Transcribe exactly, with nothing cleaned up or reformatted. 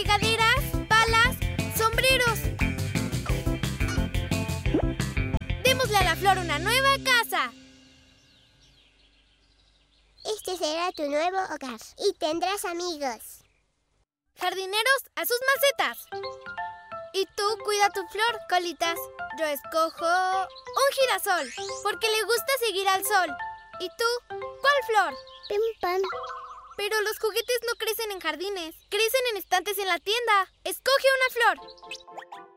regaderas, palas, sombreros. Démosle a la flor una nueva casa. Este será tu nuevo hogar y tendrás amigos. Jardineros, a sus macetas. Y tú cuida tu flor, Colitas. Yo escojo un girasol, porque le gusta seguir al sol. ¿Y tú? ¿Cuál flor? Pim pam. Pero los juguetes no crecen en jardines. Crecen en estantes en la tienda. Escoge una flor.